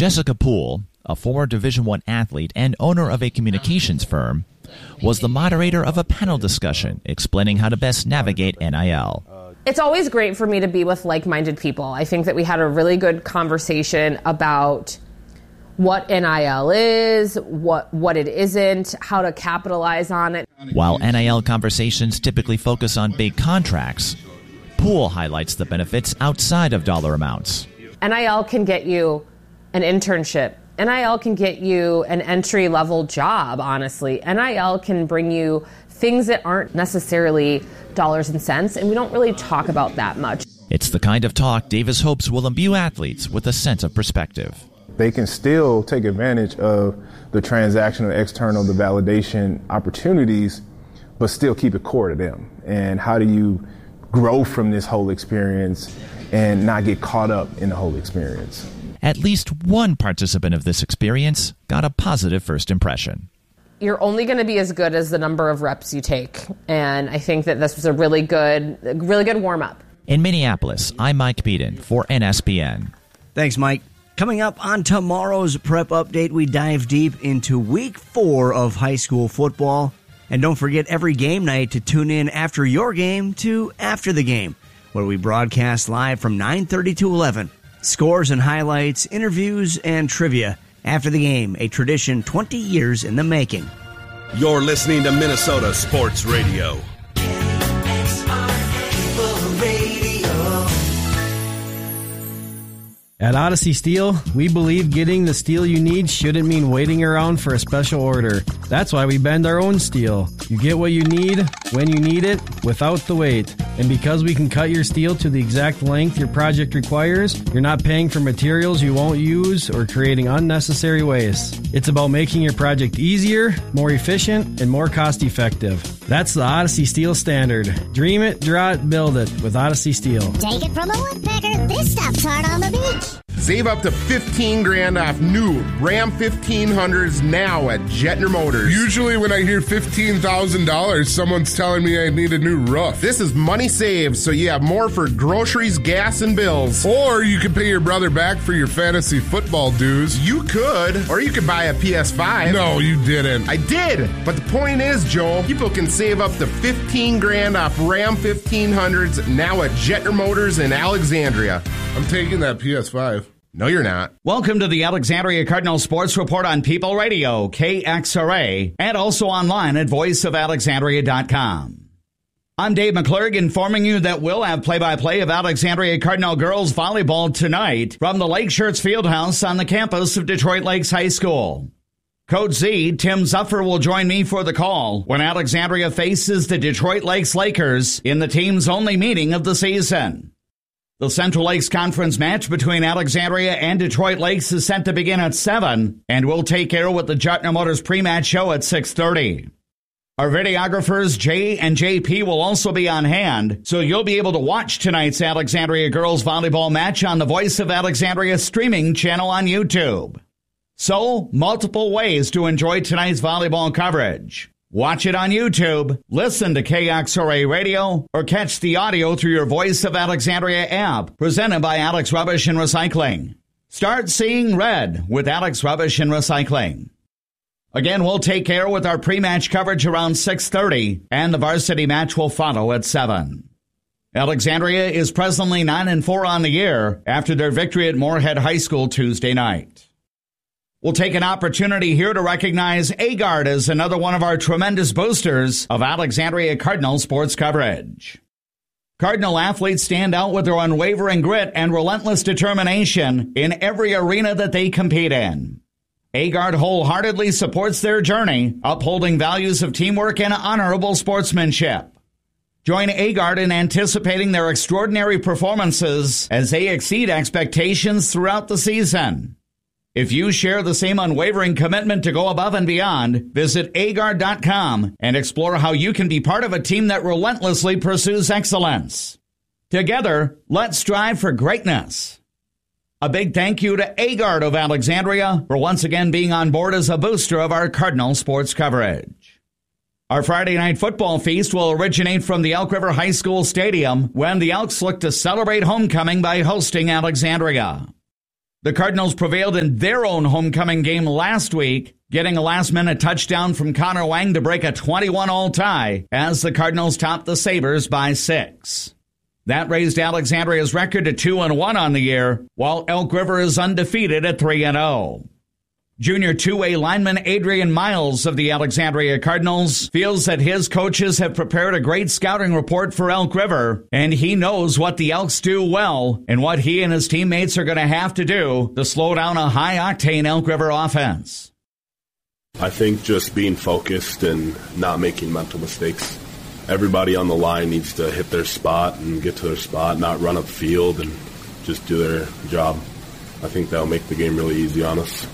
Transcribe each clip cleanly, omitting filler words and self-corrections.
Jessica Poole, a former Division I athlete and owner of a communications firm, was the moderator of a panel discussion explaining how to best navigate NIL. It's always great for me to be with like-minded people. I think that we had a really good conversation about what NIL is, what it isn't, how to capitalize on it. While NIL conversations typically focus on big contracts, Poole highlights the benefits outside of dollar amounts. NIL can get you an internship. NIL can get you an entry-level job, honestly. NIL can bring you things that aren't necessarily dollars and cents, and we don't really talk about that much. It's the kind of talk Davis hopes will imbue athletes with a sense of perspective. They can still take advantage of the transactional, external, the validation opportunities, but still keep it core to them. And how do you grow from this whole experience and not get caught up in the whole experience? At least one participant of this experience got a positive first impression. You're only going to be as good as the number of reps you take. And I think that this was a really good warm-up. In Minneapolis, I'm Mike Beaton for NSPN. Thanks, Mike. Coming up on tomorrow's Prep Update, we dive deep into Week 4 of high school football. And don't forget every game night to tune in after your game to After the Game, where we broadcast live from 9:30 to 11. Scores and highlights, interviews, and trivia. After the Game, a tradition 20 years in the making. You're listening to Minnesota Sports Radio. At Odyssey Steel, we believe getting the steel you need shouldn't mean waiting around for a special order. That's why we bend our own steel. You get what you need, when you need it, without the wait. And because we can cut your steel to the exact length your project requires, you're not paying for materials you won't use or creating unnecessary waste. It's about making your project easier, more efficient, and more cost-effective. That's the Odyssey Steel standard. Dream it, draw it, build it with Odyssey Steel. Take it from a woodpecker, this stuff's hard on the beach. Save up to $15,000 off new Ram 1500s now at Jetner Motors. Usually when I hear $15,000, someone's telling me I need a new roof. This is money saved, so you have more for groceries, gas, and bills. Or you could pay your brother back for your fantasy football dues. You could, or you could buy a PS5. No, you didn't. I did, but the point is, Joel, people can save up to $15,000 off Ram 1500s now at Jetner Motors in Alexandria. I'm taking that PS5. No, you're not. Welcome to the Alexandria Cardinal Sports Report on People Radio, KXRA, and also online at voiceofalexandria.com. I'm Dave McClurg informing you that we'll have play-by-play of Alexandria Cardinal girls volleyball tonight from the Lake Shirts Fieldhouse on the campus of Detroit Lakes High School. Coach Z, Tim Zuffer, will join me for the call when Alexandria faces the Detroit Lakes Lakers in the team's only meeting of the season. The Central Lakes Conference match between Alexandria and Detroit Lakes is set to begin at 7, and we'll take care with the Jetner Motors pre-match show at 6:30. Our videographers, Jay and JP, will also be on hand, so you'll be able to watch tonight's Alexandria girls volleyball match on the Voice of Alexandria streaming channel on YouTube. So, multiple ways to enjoy tonight's volleyball coverage. Watch it on YouTube, listen to KXRA Radio, or catch the audio through your Voice of Alexandria app, presented by Alex Rubbish and Recycling. Start seeing red with Alex Rubbish and Recycling. Again, we'll take care with our pre-match coverage around 6:30, and the varsity match will follow at 7. Alexandria is presently 9-4 on the year after their victory at Moorhead High School Tuesday night. We'll take an opportunity here to recognize AGARD as another one of our tremendous boosters of Alexandria Cardinal sports coverage. Cardinal athletes stand out with their unwavering grit and relentless determination in every arena that they compete in. AGARD wholeheartedly supports their journey, upholding values of teamwork and honorable sportsmanship. Join AGARD in anticipating their extraordinary performances as they exceed expectations throughout the season. If you share the same unwavering commitment to go above and beyond, visit agard.com and explore how you can be part of a team that relentlessly pursues excellence. Together, let's strive for greatness. A big thank you to AGARD of Alexandria for once again being on board as a booster of our Cardinal sports coverage. Our Friday night football feast will originate from the Elk River High School Stadium when the Elks look to celebrate homecoming by hosting Alexandria. The Cardinals prevailed in their own homecoming game last week, getting a last-minute touchdown from Connor Wang to break a 21-all tie as the Cardinals topped the Sabres by 6. That raised Alexandria's record to 2-1 on the year, while Elk River is undefeated at 3-0. Junior two-way lineman Adrian Miles of the Alexandria Cardinals feels that his coaches have prepared a great scouting report for Elk River, and he knows what the Elks do well and what he and his teammates are going to have to do to slow down a high-octane Elk River offense. I think just being focused and not making mental mistakes. Everybody on the line needs to hit their spot and get to their spot, not run up field and just do their job. I think that'll make the game really easy on us.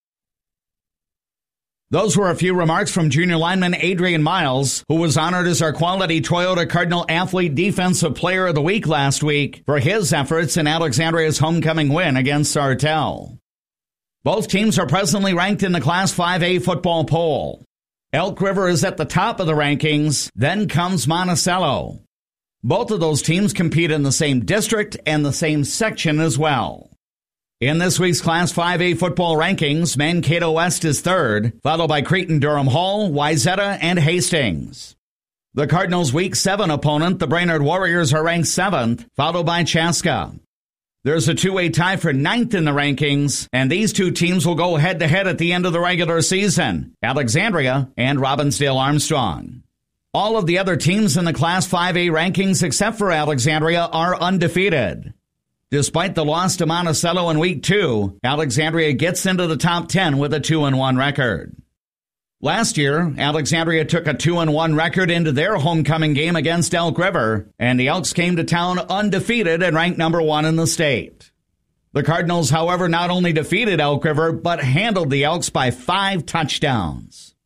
Those were a few remarks from junior lineman Adrian Miles, who was honored as our Quality Toyota Cardinal Athlete Defensive Player of the Week last week for his efforts in Alexandria's homecoming win against Sartell. Both teams are presently ranked in the Class 5A football poll. Elk River is at the top of the rankings, then comes Monticello. Both of those teams compete in the same district and the same section as well. In this week's Class 5A football rankings, Mankato West is third, followed by Cretin-Durham Hall, Wayzata, and Hastings. The Cardinals' Week 7 opponent, the Brainerd Warriors, are ranked 7th, followed by Chaska. There's a two-way tie for 9th in the rankings, and these two teams will go head-to-head at the end of the regular season, Alexandria and Robbinsdale Armstrong. All of the other teams in the Class 5A rankings except for Alexandria are undefeated. Despite the loss to Monticello in Week 2, Alexandria gets into the top 10 with a 2-1 record. Last year, Alexandria took a 2-1 record into their homecoming game against Elk River, and the Elks came to town undefeated and ranked number 1 in the state. The Cardinals, however, not only defeated Elk River, but handled the Elks by 5 touchdowns.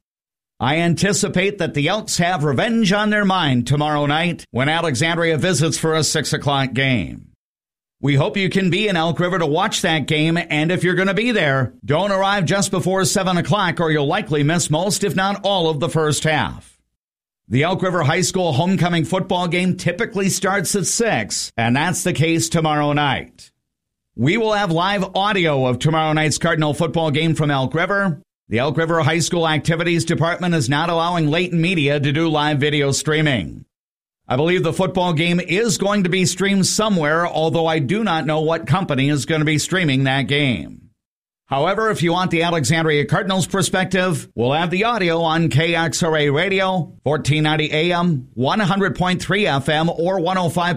I anticipate that the Elks have revenge on their mind tomorrow night when Alexandria visits for a 6 o'clock game. We hope you can be in Elk River to watch that game, and if you're going to be there, don't arrive just before 7 o'clock or you'll likely miss most, if not all, of the first half. The Elk River High School homecoming football game typically starts at 6, and that's the case tomorrow night. We will have live audio of tomorrow night's Cardinal football game from Elk River. The Elk River High School Activities Department is not allowing Layton Media to do live video streaming. I believe the football game is going to be streamed somewhere, although I do not know what company is going to be streaming that game. However, if you want the Alexandria Cardinals perspective, we'll have the audio on KXRA Radio, 1490 AM, 100.3 FM, or 105.7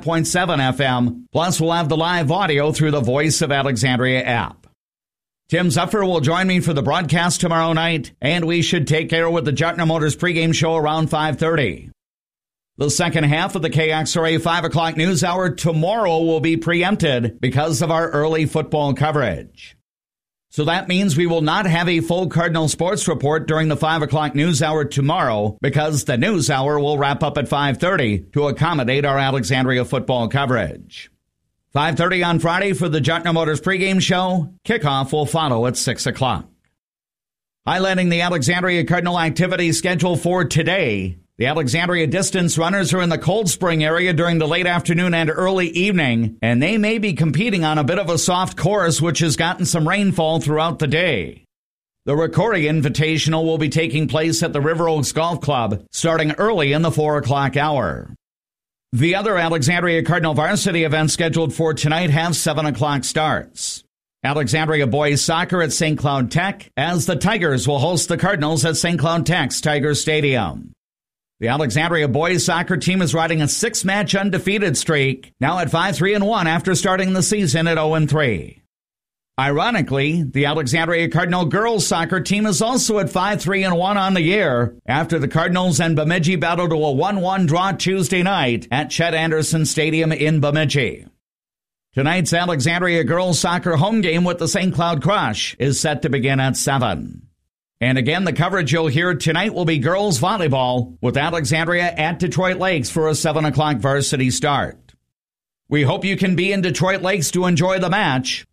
FM. Plus, we'll have the live audio through the Voice of Alexandria app. Tim Zuffer will join me for the broadcast tomorrow night, and we should take care with the Jutner Motors pregame show around 5:30. The second half of the KXRA 5 o'clock news hour tomorrow will be preempted because of our early football coverage. So that means we will not have a full Cardinal sports report during the 5 o'clock news hour tomorrow because the news hour will wrap up at 5:30 to accommodate our Alexandria football coverage. 5:30 on Friday for the Jutner Motors pregame show. Kickoff will follow at 6 o'clock. Highlighting the Alexandria Cardinal activity schedule for today, the Alexandria distance runners are in the Cold Spring area during the late afternoon and early evening, and they may be competing on a bit of a soft course which has gotten some rainfall throughout the day. The Ricori Invitational will be taking place at the River Oaks Golf Club starting early in the 4 o'clock hour. The other Alexandria Cardinal varsity events scheduled for tonight have 7 o'clock starts. Alexandria boys soccer at St. Cloud Tech, as the Tigers will host the Cardinals at St. Cloud Tech's Tiger Stadium. The Alexandria boys soccer team is riding a 6-match undefeated streak, now at 5-3-1 after starting the season at 0-3. Ironically, the Alexandria Cardinal girls soccer team is also at 5-3-1 on the year after the Cardinals and Bemidji battled to a 1-1 draw Tuesday night at Chet Anderson Stadium in Bemidji. Tonight's Alexandria girls soccer home game with the St. Cloud Crush is set to begin at 7. And again, the coverage you'll hear tonight will be girls volleyball with Alexandria at Detroit Lakes for a 7 o'clock varsity start. We hope you can be in Detroit Lakes to enjoy the match.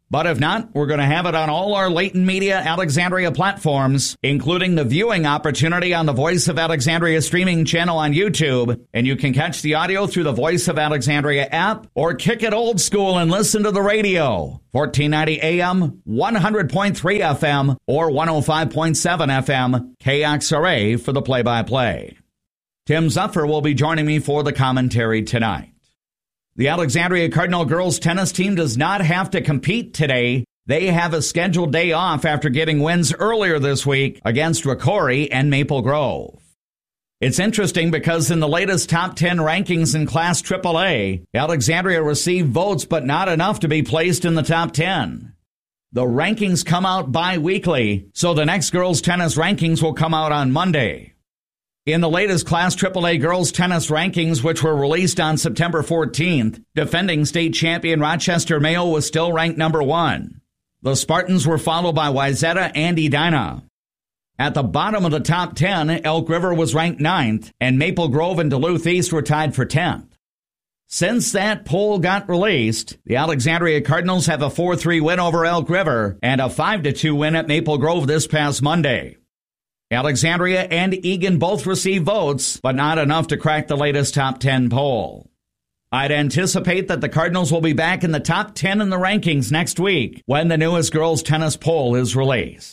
But if not, we're going to have it on all our Leighton Media Alexandria platforms, including the viewing opportunity on the Voice of Alexandria streaming channel on YouTube. And you can catch the audio through the Voice of Alexandria app or kick it old school and listen to the radio. 1490 AM, 100.3 FM, or 105.7 FM, KXRA for the play-by-play. Tim Zuffer will be joining me for the commentary tonight. The Alexandria Cardinal girls tennis team does not have to compete today. They have a scheduled day off after getting wins earlier this week against Rocori and Maple Grove. It's interesting because in the latest top 10 rankings in Class AAA, Alexandria received votes but not enough to be placed in the top 10. The rankings come out bi-weekly, so the next girls tennis rankings will come out on Monday. In the latest Class AAA girls tennis rankings, which were released on September 14th, defending state champion Rochester Mayo was still ranked number 1. The Spartans were followed by Wayzata and Edina. At the bottom of the top 10, Elk River was ranked 9th, and Maple Grove and Duluth East were tied for 10th. Since that poll got released, the Alexandria Cardinals have a 4-3 win over Elk River and a 5-2 win at Maple Grove this past Monday. Alexandria and Egan both received votes, but not enough to crack the latest top 10 poll. I'd anticipate that the Cardinals will be back in the top 10 in the rankings next week when the newest girls tennis poll is released.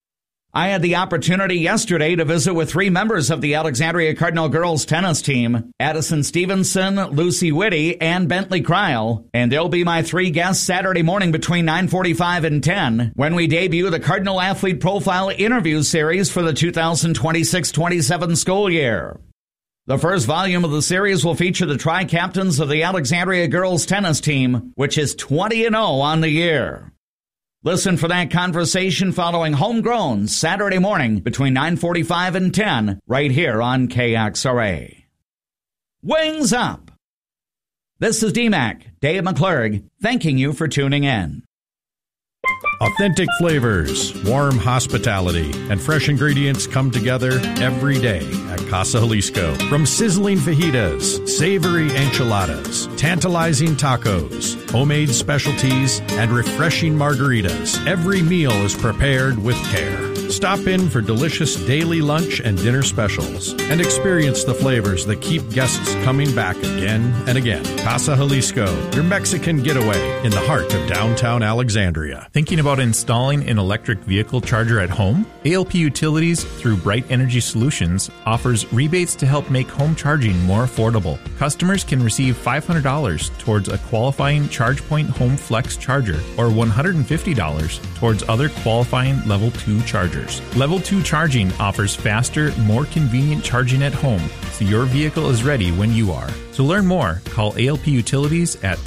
I had the opportunity yesterday to visit with 3 members of the Alexandria Cardinal girls tennis team, Addison Stevenson, Lucy Whitty, and Bentley Kreil, and they'll be my 3 guests Saturday morning between 9:45 and 10 when we debut the Cardinal Athlete Profile interview series for the 2026-27 school year. The first volume of the series will feature the tri-captains of the Alexandria girls tennis team, which is 20-0 on the year. Listen for that conversation following Homegrown Saturday morning between 9:45 and 10 right here on KXRA. Wings up! This is DMAC, Dave McClurg, thanking you for tuning in. Authentic flavors, warm hospitality, and fresh ingredients come together every day at Casa Jalisco. From sizzling fajitas, savory enchiladas, tantalizing tacos, homemade specialties, and refreshing margaritas, every meal is prepared with care. Stop in for delicious daily lunch and dinner specials and experience the flavors that keep guests coming back again and again. Casa Jalisco, your Mexican getaway in the heart of downtown Alexandria. Thinking about installing an electric vehicle charger at home? ALP Utilities, through Bright Energy Solutions, offers rebates to help make home charging more affordable. Customers can receive $500 towards a qualifying ChargePoint Home Flex charger or $150 towards other qualifying Level 2 chargers. Level 2 charging offers faster, more convenient charging at home, so your vehicle is ready when you are. To learn more, call ALP Utilities at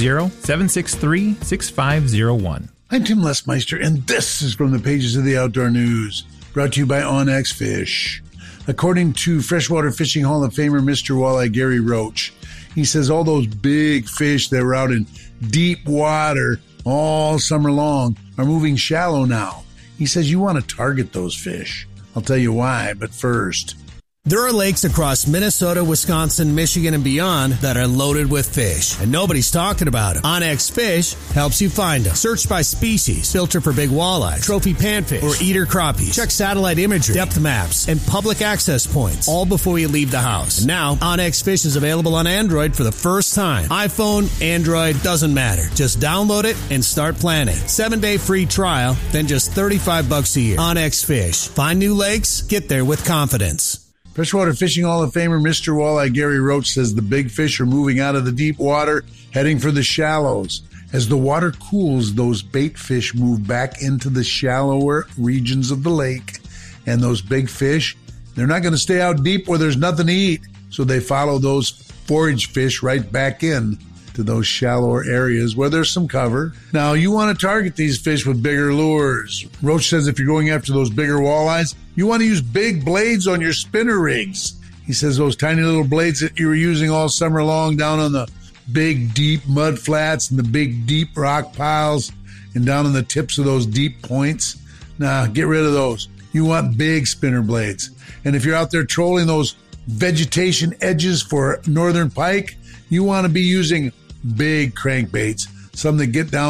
320-763-6501. I'm Tim Lesmeister, and this is from the pages of the Outdoor News, brought to you by OnX Fish. According to Freshwater Fishing Hall of Famer Mr. Walleye Gary Roach, he says all those big fish that were out in deep water all summer long are moving shallow now. He says you want to target those fish. I'll tell you why, but first. There are lakes across Minnesota, Wisconsin, Michigan, and beyond that are loaded with fish, and nobody's talking about them. OnX Fish helps you find them. Search by species, filter for big walleye, trophy panfish, or eater crappies. Check satellite imagery, depth maps, and public access points, all before you leave the house. And now, OnX Fish is available on Android for the first time. iPhone, Android, doesn't matter. Just download it and start planning. 7-day free trial, then just $35 a year. OnX Fish. Find new lakes, get there with confidence. Freshwater Fishing Hall of Famer Mr. Walleye Gary Roach says the big fish are moving out of the deep water, heading for the shallows. As the water cools, those bait fish move back into the shallower regions of the lake. And those big fish, they're not going to stay out deep where there's nothing to eat. So they follow those forage fish right back in to those shallower areas where there's some cover. Now, you want to target these fish with bigger lures. Roach says if you're going after those bigger walleyes, you want to use big blades on your spinner rigs. He says those tiny little blades that you were using all summer long down on the big, deep mud flats and the big, deep rock piles and down on the tips of those deep points. Nah, get rid of those. You want big spinner blades. And if you're out there trolling those vegetation edges for northern pike, you want to be using big crankbaits, some that get down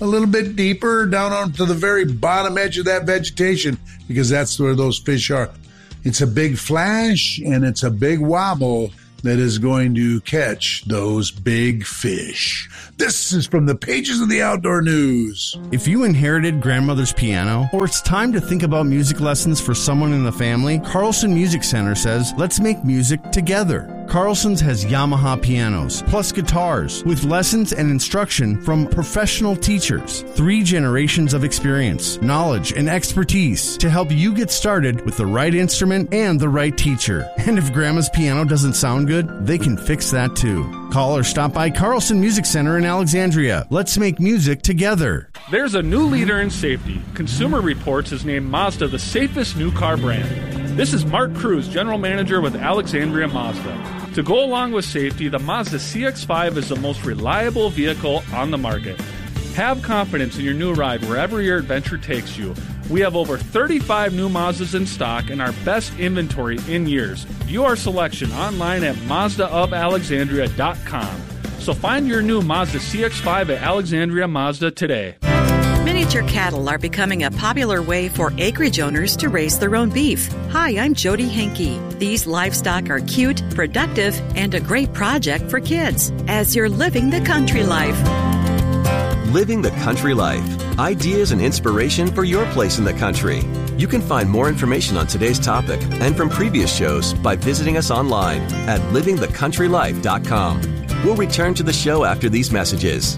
a little bit deeper, down onto the very bottom edge of that vegetation, because that's where those fish are. It's a big flash and it's a big wobble that is going to catch those big fish. This is from the pages of the Outdoor News. If you inherited grandmother's piano, or it's time to think about music lessons for someone in the family, Carlson Music Center says, let's make music together. Carlson's has Yamaha pianos, plus guitars, with lessons and instruction from professional teachers. 3 generations of experience, knowledge, and expertise to help you get started with the right instrument and the right teacher. And if grandma's piano doesn't sound good, they can fix that too. Call or stop by Carlson Music Center in Alexandria. Let's make music together. There's a new leader in safety. Consumer Reports has named Mazda the safest new car brand. This is Mark Cruz, General Manager with Alexandria Mazda. To go along with safety, the Mazda CX-5 is the most reliable vehicle on the market. Have confidence in your new ride wherever your adventure takes you. We have over 35 new Mazdas in stock and our best inventory in years. View our selection online at MazdaofAlexandria.com. So find your new Mazda CX-5 at Alexandria Mazda today. Miniature cattle are becoming a popular way for acreage owners to raise their own beef. Hi, I'm Jody Henke. These livestock are cute, productive, and a great project for kids as you're living the country life. Living the Country Life. Ideas and inspiration for your place in the country. You can find more information on today's topic and from previous shows by visiting us online at livingthecountrylife.com. We'll return to the show after these messages.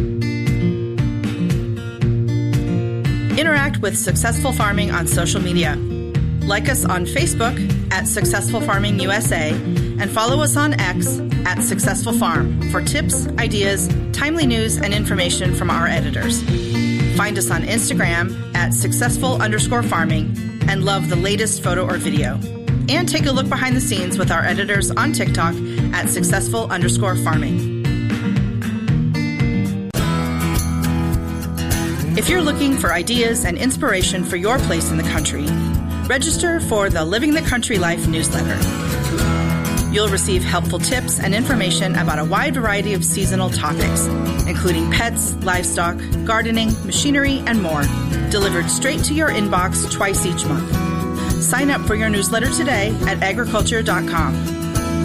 Interact with Successful Farming on social media. Like us on Facebook at Successful Farming USA and follow us on X at Successful Farm for tips, ideas, timely news, and information from our editors. Find us on Instagram at successful_farming and love the latest photo or video. And take a look behind the scenes with our editors on TikTok at successful_farming. If you're looking for ideas and inspiration for your place in the country, register for the Living the Country Life newsletter. You'll receive helpful tips and information about a wide variety of seasonal topics, including pets, livestock, gardening, machinery, and more, delivered straight to your inbox twice each month. Sign up for your newsletter today at agriculture.com.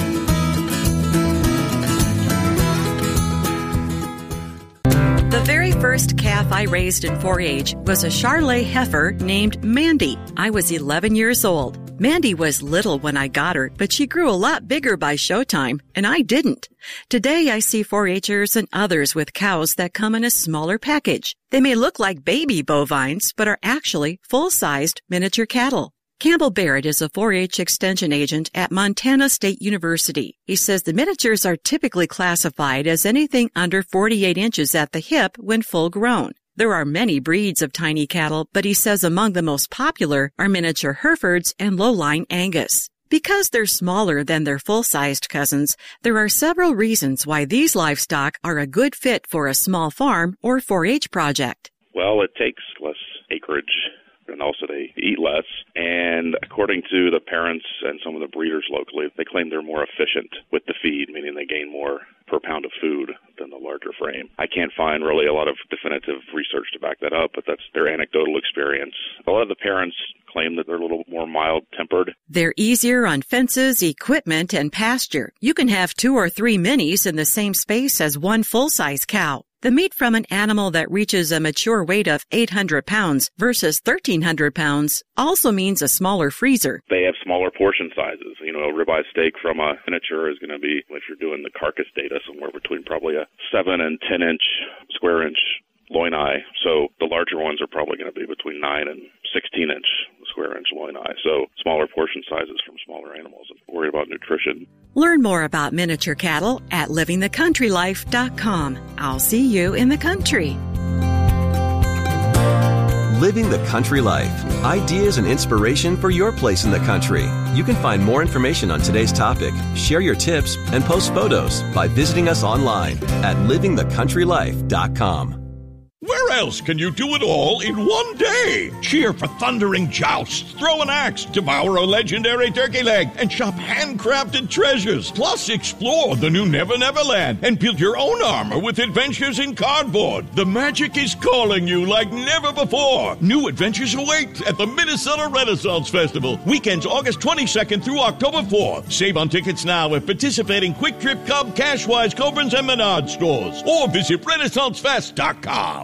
The very first calf I raised in 4-H was a Charolais heifer named Mandy. I was 11 years old. Mandy was little when I got her, but she grew a lot bigger by showtime, and I didn't. Today I see 4-Hers and others with cows that come in a smaller package. They may look like baby bovines, but are actually full-sized miniature cattle. Campbell Barrett is a 4-H extension agent at Montana State University. He says the miniatures are typically classified as anything under 48 inches at the hip when full grown. There are many breeds of tiny cattle, but he says among the most popular are miniature Herefords and low-line Angus. Because they're smaller than their full-sized cousins, there are several reasons why these livestock are a good fit for a small farm or 4-H project. Well, it takes less acreage, and also they eat less. And according to the parents and some of the breeders locally, they claim they're more efficient with the feed, meaning they gain more per pound of food than the larger frame. I can't find really a lot of definitive research to back that up, but that's their anecdotal experience. A lot of the parents claim that they're a little more mild-tempered. They're easier on fences, equipment, and pasture. You can have 2 or 3 minis in the same space as one full-size cow. The meat from an animal that reaches a mature weight of 800 pounds versus 1,300 pounds also means a smaller freezer. They have smaller portion sizes. You know, a ribeye steak from a miniature is going to be, if you're doing the carcass data, somewhere between probably a 7 and 10 inch square inch loin eye. So the larger ones are probably going to be between 9 and 16 inch square inch loin eye. So smaller portion sizes from smaller animals. I'm worried about nutrition. Learn more about miniature cattle at livingthecountrylife.com. I'll see you in the country. Living the Country Life. Ideas and inspiration for your place in the country. You can find more information on today's topic, share your tips, and post photos by visiting us online at livingthecountrylife.com. Where else can you do it all in one day? Cheer for thundering jousts, throw an axe, devour a legendary turkey leg, and shop handcrafted treasures. Plus, explore the new Never Never Land and build your own armor with adventures in cardboard. The magic is calling you like never before. New adventures await at the Minnesota Renaissance Festival. Weekends August 22nd through October 4th. Save on tickets now at participating Quick Trip, Cub, Cashwise, Cobrins, and Menard stores. Or visit RenaissanceFest.com.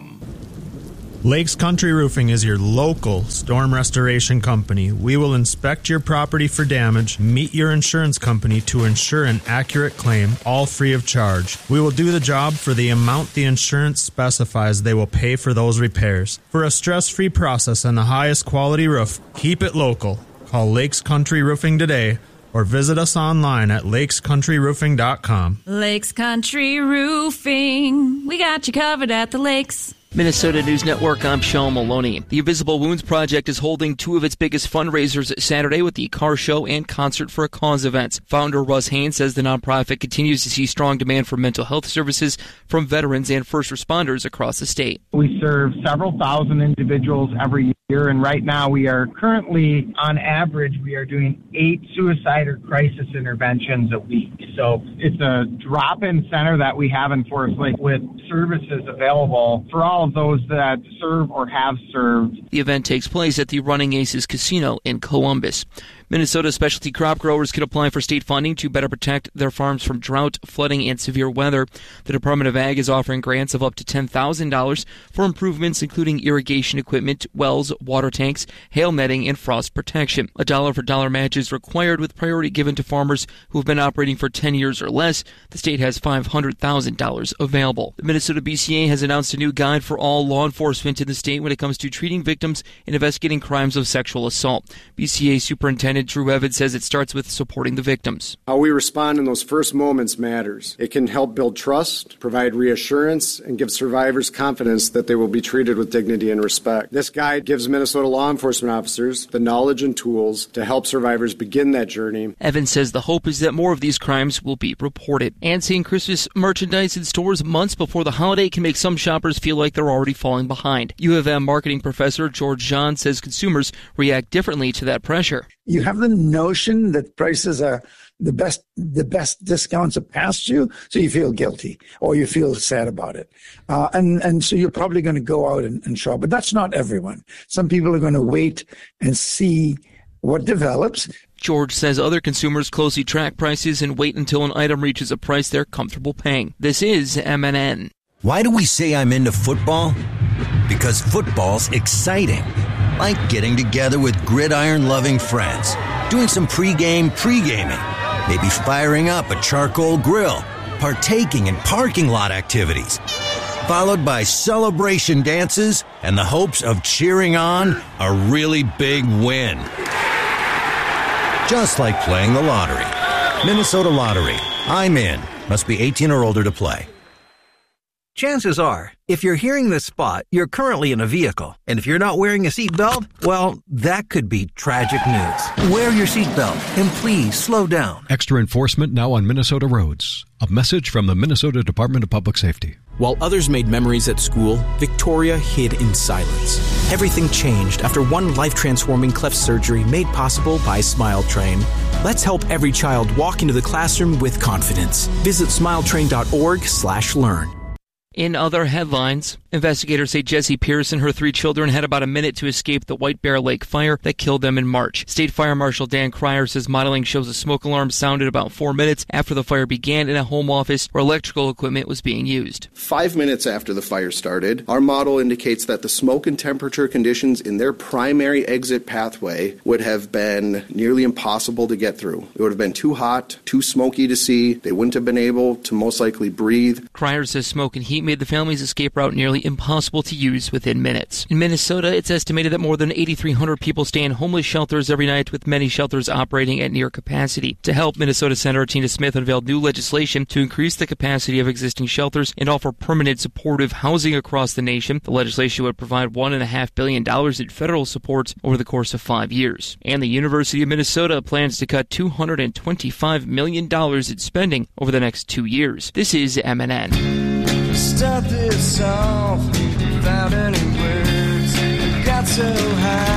Lakes Country Roofing is your local storm restoration company. We will inspect your property for damage, meet your insurance company to ensure an accurate claim, all free of charge. We will do the job for the amount the insurance specifies they will pay for those repairs. For a stress-free process and the highest quality roof, keep it local. Call Lakes Country Roofing today or visit us online at lakescountryroofing.com. Lakes Country Roofing. We got you covered at the lakes. Minnesota News Network, I'm Sean Maloney. The Invisible Wounds Project is holding two of its biggest fundraisers Saturday with the car show and concert for a cause events. Founder Russ Haynes says the nonprofit continues to see strong demand for mental health services from veterans and first responders across the state. We serve several thousand individuals every year, and right now we are currently, on average, we are doing 8 suicide or crisis interventions a week. So it's a drop-in center that we have in Forest Lake with services available for all of those that serve or have served. The event takes place at the Running Aces Casino in Columbus. Minnesota specialty crop growers can apply for state funding to better protect their farms from drought, flooding, and severe weather. The Department of Ag is offering grants of up to $10,000 for improvements including irrigation equipment, wells, water tanks, hail netting, and frost protection. A dollar-for-dollar match is required with priority given to farmers who have been operating for 10 years or less. The state has $500,000 available. The Minnesota BCA has announced a new guide for all law enforcement in the state when it comes to treating victims and investigating crimes of sexual assault. BCA Superintendent Drew Evans says it starts with supporting the victims. How we respond in those first moments matters. It can help build trust, provide reassurance, and give survivors confidence that they will be treated with dignity and respect. This guide gives Minnesota law enforcement officers the knowledge and tools to help survivors begin that journey. Evans says the hope is that more of these crimes will be reported. And seeing Christmas merchandise in stores months before the holiday can make some shoppers feel like they're already falling behind. U of M marketing professor George John says consumers react differently to that pressure. You have the notion that prices are the best discounts are past you, so you feel guilty or you feel sad about it. And so you're probably going to go out and shop. But that's not everyone. Some people are going to wait and see what develops. George says other consumers closely track prices and wait until an item reaches a price they're comfortable paying. This is MNN. Why do we say I'm into football? Because football's exciting. Like getting together with gridiron-loving friends, doing some pre-gaming, maybe firing up a charcoal grill, partaking in parking lot activities, followed by celebration dances and the hopes of cheering on a really big win. Just like playing the lottery. Minnesota Lottery. I'm in. Must be 18 or older to play. Chances are, if you're hearing this spot, you're currently in a vehicle. And if you're not wearing a seatbelt, well, that could be tragic news. Wear your seatbelt and please slow down. Extra enforcement now on Minnesota roads. A message from the Minnesota Department of Public Safety. While others made memories at school, Victoria hid in silence. Everything changed after one life-transforming cleft surgery made possible by SmileTrain. Let's help every child walk into the classroom with confidence. Visit smiletrain.org/learn. In other headlines, investigators say Jessie Pierce and her 3 children had about a minute to escape the White Bear Lake fire that killed them in March. State Fire Marshal Dan Cryer says modeling shows a smoke alarm sounded about 4 minutes after the fire began in a home office where electrical equipment was being used. 5 minutes after the fire started, our model indicates that the smoke and temperature conditions in their primary exit pathway would have been nearly impossible to get through. It would have been too hot, too smoky to see. They wouldn't have been able to most likely breathe. Cryer says smoke and heat made the family's escape route nearly impossible to use within minutes. In Minnesota, it's estimated that more than 8,300 people stay in homeless shelters every night, with many shelters operating at near capacity. To help, Minnesota Senator Tina Smith unveiled new legislation to increase the capacity of existing shelters and offer permanent supportive housing across the nation. The legislation would provide $1.5 billion in federal support over the course of 5 years. And the University of Minnesota plans to cut $225 million in spending over the next 2 years. This is MNN. Start this off without any words. I got so high.